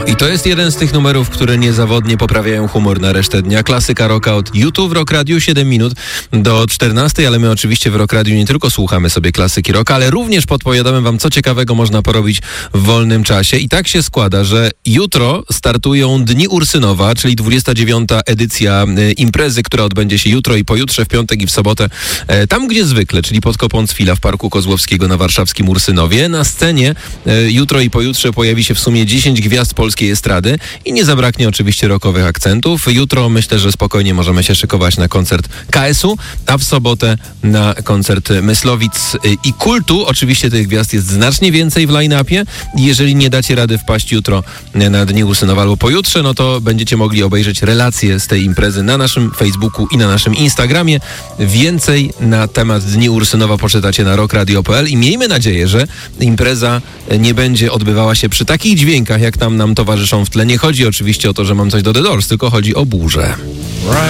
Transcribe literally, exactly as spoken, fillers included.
I to jest jeden z tych numerów, które niezawodnie poprawiają humor na resztę dnia. Klasyka rocka od YouTube w Rock Radiu, siedem minut do czternastej, ale my oczywiście w Rock Radiu nie tylko słuchamy sobie klasyki rocka, ale również podpowiadamy wam, co ciekawego można porobić w wolnym czasie. I tak się składa, że jutro startują Dni Ursynowa, czyli dwudziesta dziewiąta edycja e, imprezy, która odbędzie się jutro i pojutrze, w piątek i w sobotę, e, tam gdzie zwykle, czyli pod kopą Cwila w Parku Kozłowskiego na warszawskim Ursynowie. Na scenie e, jutro i pojutrze pojawi się w sumie dziesięć gwiazd polskiej estrady i nie zabraknie oczywiście rockowych akcentów. Jutro myślę, że spokojnie możemy się szykować na koncert K S u, a w sobotę na koncert Myslowic i Kultu. Oczywiście tych gwiazd jest znacznie więcej w line-upie. Jeżeli nie dacie rady wpaść jutro na Dni Ursynowa albo pojutrze, no to będziecie mogli obejrzeć relacje z tej imprezy na naszym Facebooku i na naszym Instagramie. Więcej na temat Dni Ursynowa poczytacie na rock radio kropka p l i miejmy nadzieję, że impreza nie będzie odbywała się przy takich dźwiękach, jak tam nam towarzyszą w tle. Nie chodzi oczywiście o to, że mam coś do The Doors, tylko chodzi o burzę.